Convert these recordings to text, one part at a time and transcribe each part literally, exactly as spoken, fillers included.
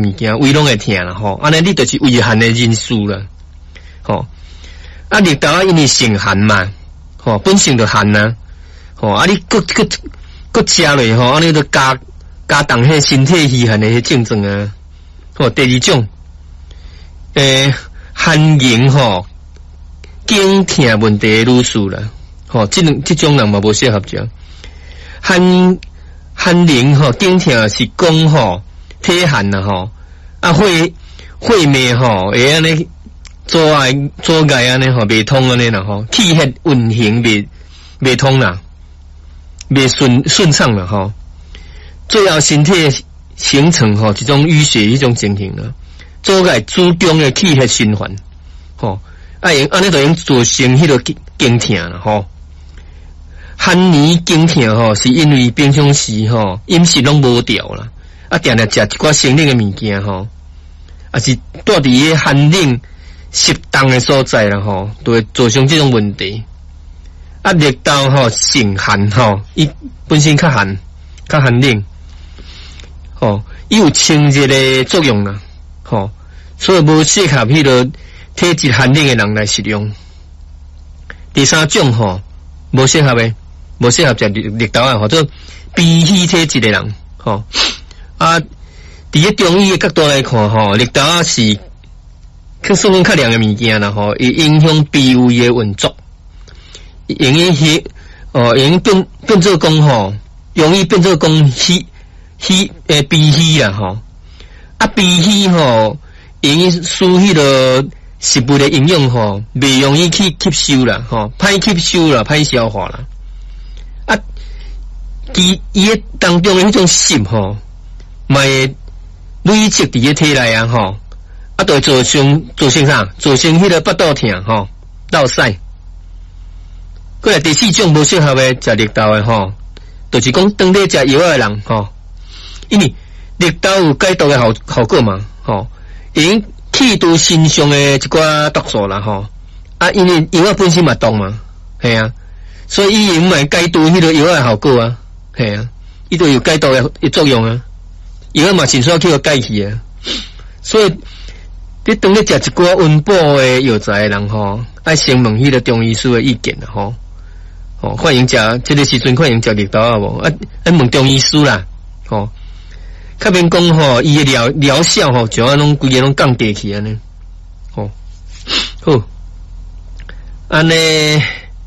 物件，胃拢会痛啦吼。安尼你就是胃寒的因素啦，吼。啊，绿豆啊，因为性寒嘛，吼，本身就寒呐，吼。啊，你搁搁搁食落吼，安尼就加加重迄身体虚寒的迄症状啊。吼，第二种，诶、欸，寒凝吼，经痛问题的女士啦，吼，即种即种人嘛无适合食。寒寒凝吼，经痛是讲吼，体寒啦吼，啊血血脉吼会安尼阻碍阻碍安尼吼，未通安尼啦吼，气血运行未未通啦，未顺顺畅啦吼，最后身体形成吼一种淤血迄种情形啦，阻碍子宫的气血循环，吼，啊用安尼就用造成迄个经痛啦吼。寒凝经痛吼，是因为平常时吼饮食拢无调啦，啊定定食一寡生冷的物件吼，啊是住伫迄寒冷湿冻的所在啦吼，都会造成这种问题。啊绿豆吼性寒吼，伊本身较寒较寒冷，吼伊有清热的作用啦，吼，所以无适合迄个体质寒冷的人来食用。第三种吼无适合的。无适合食绿绿豆啊，或者脾虚体质的人，吼啊，伫迄中医的角度来看，吼绿豆啊是较数量较凉的物件啦，吼，会影响脾胃的运作，容易虚哦，容易变变做讲吼，容易变做讲虚虚诶脾虚啦，吼啊脾虚吼，容易使迄个食物的营养吼，未容易去吸收啦，吼，歹吸收啦，歹消化啦。啊，伊伊个当中的迄种湿吼，嘛会累积伫个体内啊吼，啊，就会造成造成啥？造成迄个腹肚痛吼，落屎。过来第四种无适合的食绿豆的吼，就是讲当咧食药的人吼，因为绿豆有解毒的效效果嘛吼，因去除身上的一寡毒素啦吼，啊，因为药本身嘛毒嘛，系啊。所以伊用来解毒迄个药的效果啊，系啊，伊都有解毒的作用啊，药嘛尽数去互解去啊。所以你当你食一寡温补的药材的人吼，爱先问迄个中医师的意见啦吼。哦，欢迎食这个时阵欢迎食绿豆啊无？啊，啊问中医师啦，吼，较免讲吼，伊的疗疗效吼，就安拢规个拢降低去安尼，吼，好，安尼。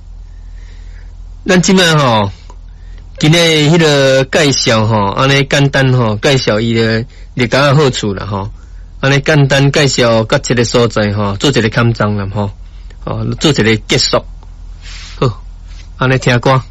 咱即摆吼，今日迄个介绍吼，安尼简单吼，介绍伊的绿豆的好处啦吼，安尼简单介绍各一个所在吼，做一个勘章啦吼，哦，做一个结束，好，安尼听歌。